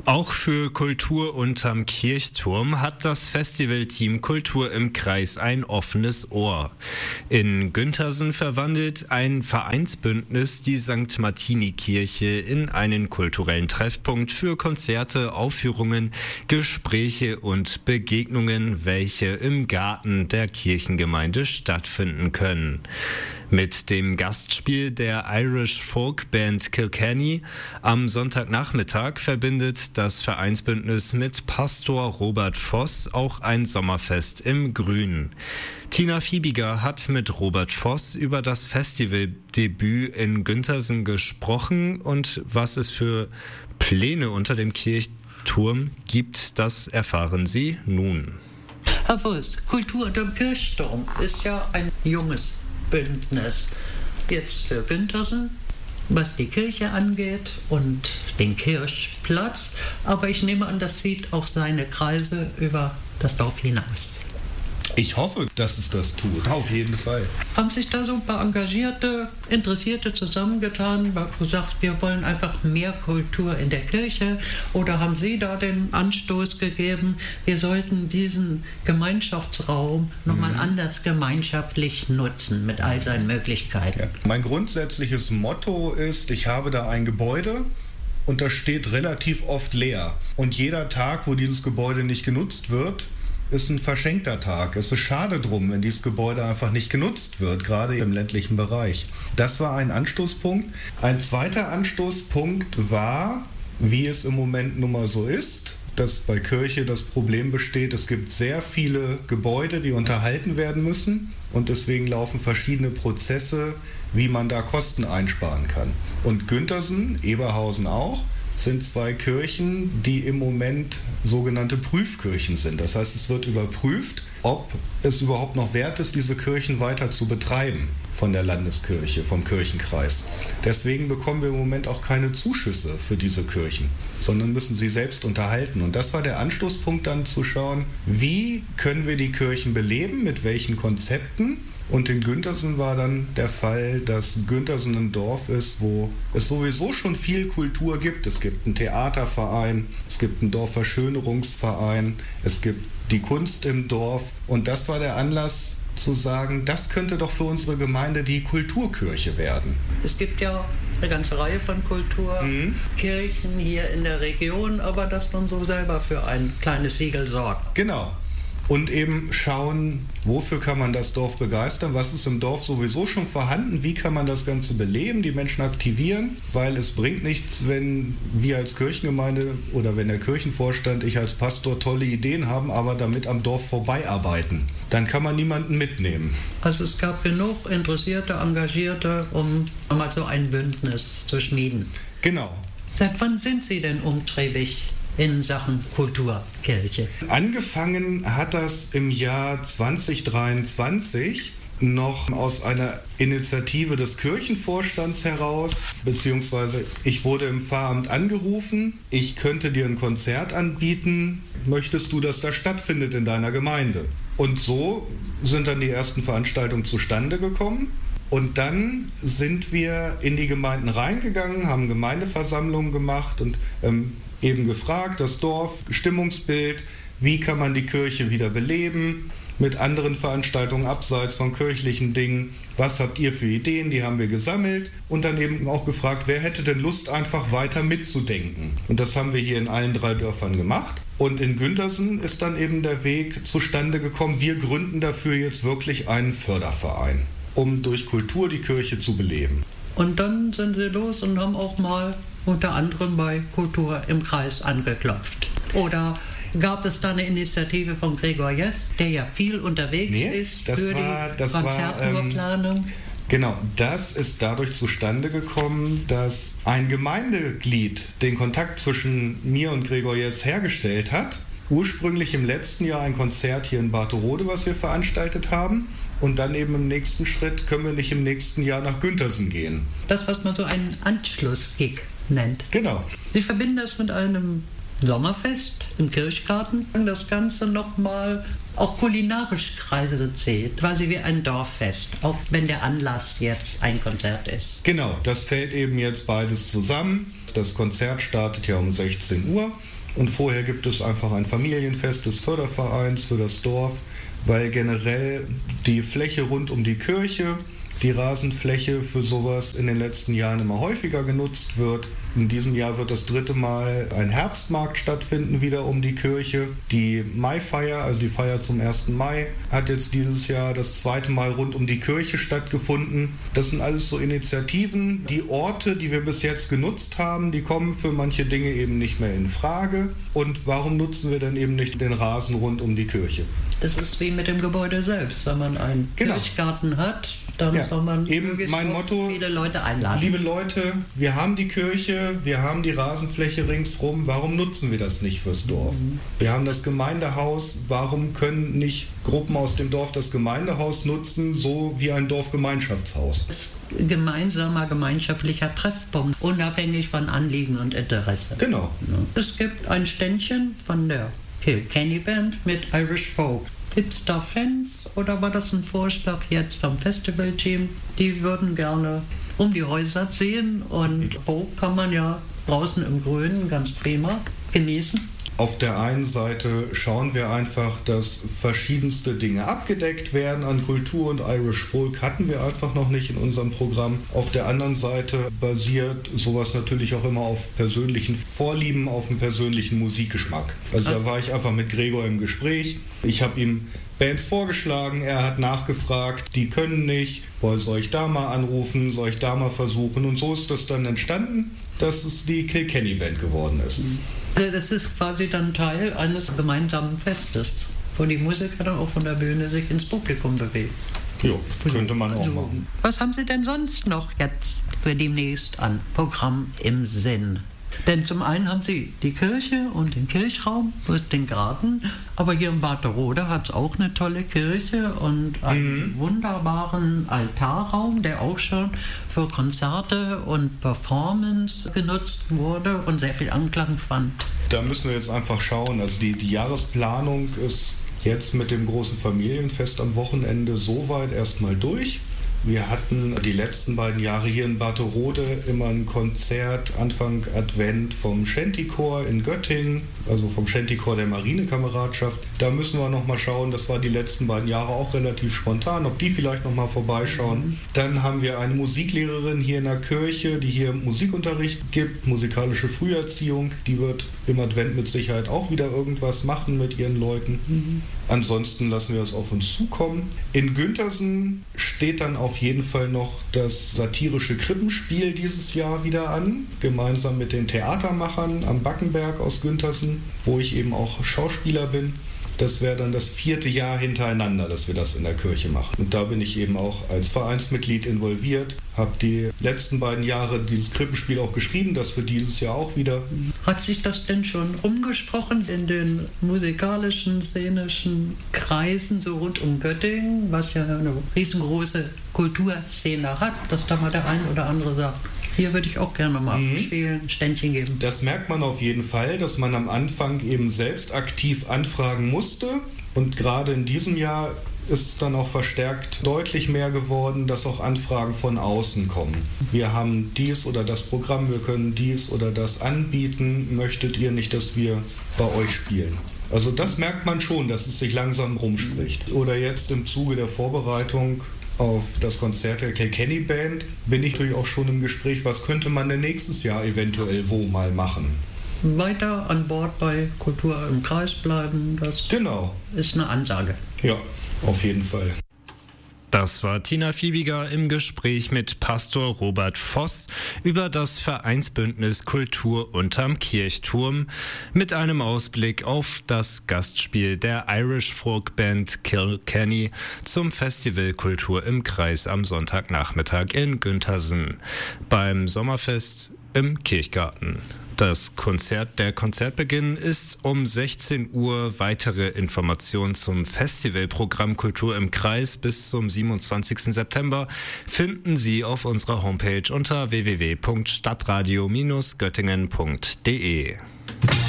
Auch für Kultur unterm Kirchturm hat das Festivalteam Kultur im Kreis ein offenes Ohr. In Güntersen verwandelt ein Vereinsbündnis die St. Martini-Kirche in einen kulturellen Treffpunkt für Konzerte, Aufführungen, Gespräche und Begegnungen, welche im Garten der Kirchengemeinde stattfinden können. Mit dem Gastspiel der Irish Folk Band Kilkenny am Sonntagnachmittag verbindet das Vereinsbündnis mit Pastor Robert Voss auch ein Sommerfest im Grün. Tina Fiebiger hat mit Robert Voss über das Festivaldebüt in Güntersen gesprochen und was es für Pläne unter dem Kirchturm gibt, das erfahren Sie nun. Herr Voss, Kultur unter dem Kirchturm ist ja ein junges Bündnis jetzt für Güntersen, was die Kirche angeht und den Kirchplatz. Aber ich nehme an, das zieht auch seine Kreise über das Dorf hinaus. Ich hoffe, dass es das tut, auf jeden Fall. Haben sich da so ein paar engagierte, Interessierte zusammengetan, gesagt, wir wollen einfach mehr Kultur in der Kirche? Oder haben Sie da den Anstoß gegeben, wir sollten diesen Gemeinschaftsraum nochmal anders gemeinschaftlich nutzen mit all seinen Möglichkeiten? Ja. Mein grundsätzliches Motto ist, ich habe da ein Gebäude und das steht relativ oft leer. Und jeder Tag, wo dieses Gebäude nicht genutzt wird, ist ein verschenkter Tag. Es ist schade drum, wenn dieses Gebäude einfach nicht genutzt wird, gerade im ländlichen Bereich. Das war ein Anstoßpunkt. Ein zweiter Anstoßpunkt war, wie es im Moment nun mal so ist, dass bei Kirche das Problem besteht, es gibt sehr viele Gebäude, die unterhalten werden müssen und deswegen laufen verschiedene Prozesse, wie man da Kosten einsparen kann. Und Güntersen, Eberhausen auch, sind zwei Kirchen, die im Moment sogenannte Prüfkirchen sind. Das heißt, es wird überprüft, ob es überhaupt noch wert ist, diese Kirchen weiter zu betreiben von der Landeskirche, vom Kirchenkreis. Deswegen bekommen wir im Moment auch keine Zuschüsse für diese Kirchen, sondern müssen sie selbst unterhalten. Und das war der Anstoßpunkt dann zu schauen, wie können wir die Kirchen beleben, mit welchen Konzepten. Und in Güntersen war dann der Fall, dass Güntersen ein Dorf ist, wo es sowieso schon viel Kultur gibt. Es gibt einen Theaterverein, es gibt einen Dorfverschönerungsverein, es gibt die Kunst im Dorf. Und das war der Anlass zu sagen, das könnte doch für unsere Gemeinde die Kulturkirche werden. Es gibt ja eine ganze Reihe von Kulturkirchen hier in der Region, aber dass man so selber für ein kleines Siegel sorgt. Genau. Und eben schauen, wofür kann man das Dorf begeistern, was ist im Dorf sowieso schon vorhanden, wie kann man das Ganze beleben, die Menschen aktivieren, weil es bringt nichts, wenn wir als Kirchengemeinde oder wenn der Kirchenvorstand, ich als Pastor tolle Ideen haben, aber damit am Dorf vorbeiarbeiten. Dann kann man niemanden mitnehmen. Also es gab genug Interessierte, Engagierte, um mal so ein Bündnis zu schmieden. Genau. Seit wann sind Sie denn umtriebig in Sachen Kulturkirche? Angefangen hat das im Jahr 2023 noch aus einer Initiative des Kirchenvorstands heraus, beziehungsweise ich wurde im Pfarramt angerufen, ich könnte dir ein Konzert anbieten, möchtest du, dass das stattfindet in deiner Gemeinde? Und so sind dann die ersten Veranstaltungen zustande gekommen. Und dann sind wir in die Gemeinden reingegangen, haben Gemeindeversammlungen gemacht und eben gefragt, das Dorf, Stimmungsbild, wie kann man die Kirche wieder beleben, mit anderen Veranstaltungen abseits von kirchlichen Dingen, was habt ihr für Ideen, die haben wir gesammelt und dann eben auch gefragt, wer hätte denn Lust, einfach weiter mitzudenken. Und das haben wir hier in allen 3 Dörfern gemacht. Und in Güntersen ist dann eben der Weg zustande gekommen, wir gründen dafür jetzt wirklich einen Förderverein, um durch Kultur die Kirche zu beleben. Und dann sind Sie los und haben auch mal unter anderem bei Kultur im Kreis angeklopft. Oder gab es da eine Initiative von Gregor Jess, der ja viel unterwegs ist für die Konzerttourplanung? Genau, das ist dadurch zustande gekommen, dass ein Gemeindeglied den Kontakt zwischen mir und Gregor Jess hergestellt hat. Ursprünglich im letzten Jahr ein Konzert hier in Bartherode, was wir veranstaltet haben. Und dann eben im nächsten Schritt können wir nicht im nächsten Jahr nach Güntersen gehen. Das, was man so einen Anschlussgig nennt. Genau. Sie verbinden das mit einem Sommerfest im Kirchgarten. Das Ganze nochmal auch kulinarisch Kreise zählt, quasi wie ein Dorffest, auch wenn der Anlass jetzt ein Konzert ist. Genau, das fällt eben jetzt beides zusammen. Das Konzert startet ja um 16 Uhr Und vorher gibt es einfach ein Familienfest des Fördervereins für das Dorf, weil generell die Fläche rund um die Kirche, die Rasenfläche für sowas in den letzten Jahren immer häufiger genutzt wird. In diesem Jahr wird das 3. Mal ein Herbstmarkt stattfinden, wieder um die Kirche. Die Maifeier, also die Feier zum 1. Mai, hat jetzt dieses Jahr das 2. Mal rund um die Kirche stattgefunden. Das sind alles so Initiativen. Die Orte, die wir bis jetzt genutzt haben, die kommen für manche Dinge eben nicht mehr in Frage. Und warum nutzen wir dann eben nicht den Rasen rund um die Kirche? Das ist wie mit dem Gebäude selbst. Wenn man einen Kirchgarten hat, dann soll man eben mein Motto, viele Leute einladen. Liebe Leute, wir haben die Kirche, wir haben die Rasenfläche ringsrum, warum nutzen wir das nicht fürs Dorf? Wir haben das Gemeindehaus, warum können nicht Gruppen aus dem Dorf das Gemeindehaus nutzen, so wie ein Dorfgemeinschaftshaus? Gemeinsamer, gemeinschaftlicher Treffpunkt, unabhängig von Anliegen und Interesse. Genau. Es gibt ein Ständchen von der Kilkenny Band mit Irish Folk. Gibt es da Fans oder war das ein Vorschlag jetzt vom Festivalteam? Die würden gerne um die Häuser ziehen und Folk kann man ja draußen im Grünen ganz prima genießen. Auf der einen Seite schauen wir einfach, dass verschiedenste Dinge abgedeckt werden an Kultur und Irish Folk hatten wir einfach noch nicht in unserem Programm. Auf der anderen Seite basiert sowas natürlich auch immer auf persönlichen Vorlieben, auf einem persönlichen Musikgeschmack. Also da war ich einfach mit Gregor im Gespräch. Ich habe ihm Bands vorgeschlagen, er hat nachgefragt, die können nicht, soll ich da mal anrufen, soll ich da mal versuchen und so ist das dann entstanden, dass es die Kilkenny Band geworden ist. Das ist quasi dann Teil eines gemeinsamen Festes, wo die Musiker dann auch von der Bühne sich ins Publikum bewegen. Jo, könnte man auch machen. Was haben Sie denn sonst noch jetzt für demnächst an Programm im Sinn? Denn zum einen haben Sie die Kirche und den Kirchraum, den Garten, aber hier in Bartherode hat es auch eine tolle Kirche und einen wunderbaren Altarraum, der auch schon für Konzerte und Performance genutzt wurde und sehr viel Anklang fand. Da müssen wir jetzt einfach schauen. Also die Jahresplanung ist jetzt mit dem großen Familienfest am Wochenende soweit erstmal durch. Wir hatten die letzten beiden Jahre hier in Bartherode immer ein Konzert Anfang Advent vom Shantychor in Göttingen, also vom Shantychor der Marinekameradschaft. Da müssen wir noch mal schauen, das war die letzten beiden Jahre auch relativ spontan, ob die vielleicht noch mal vorbeischauen. Dann haben wir eine Musiklehrerin hier in der Kirche, die hier Musikunterricht gibt, musikalische Früherziehung. Die wird im Advent mit Sicherheit auch wieder irgendwas machen mit ihren Leuten. Ansonsten lassen wir es auf uns zukommen. In Güntersen steht dann auf jeden Fall noch das satirische Krippenspiel dieses Jahr wieder an, gemeinsam mit den Theatermachern am Backenberg aus Güntersen, wo ich eben auch Schauspieler bin. Das wäre dann das 4. Jahr hintereinander, dass wir das in der Kirche machen. Und da bin ich eben auch als Vereinsmitglied involviert, habe die letzten beiden Jahre dieses Krippenspiel auch geschrieben, das für dieses Jahr auch wieder. Hat sich das denn schon rumgesprochen in den musikalischen, szenischen Kreisen so rund um Göttingen, was ja eine riesengroße Kulturszene hat, dass da mal der ein oder andere sagt, hier würde ich auch gerne mal spielen, ein Ständchen geben. Das merkt man auf jeden Fall, dass man am Anfang eben selbst aktiv anfragen musste. Und gerade in diesem Jahr ist es dann auch verstärkt deutlich mehr geworden, dass auch Anfragen von außen kommen. Wir haben dies oder das Programm, wir können dies oder das anbieten. Möchtet ihr nicht, dass wir bei euch spielen? Also das merkt man schon, dass es sich langsam rumspricht. Oder jetzt im Zuge der Vorbereitung auf das Konzert der Kilkenny Band bin ich natürlich auch schon im Gespräch, was könnte man denn nächstes Jahr eventuell wo mal machen. Weiter an Bord bei Kultur im Kreis bleiben, das ist eine Ansage. Ja, auf jeden Fall. Das war Tina Fiebiger im Gespräch mit Pastor Robert Voss über das Vereinsbündnis Kultur unterm Kirchturm mit einem Ausblick auf das Gastspiel der Irish Folk Band Kilkenny zum Festival Kultur im Kreis am Sonntagnachmittag in Güntersen beim Sommerfest im Kirchgarten. Der Konzertbeginn ist um 16 Uhr. Weitere Informationen zum Festivalprogramm Kultur im Kreis bis zum 27. September finden Sie auf unserer Homepage unter www.stadtradio-göttingen.de.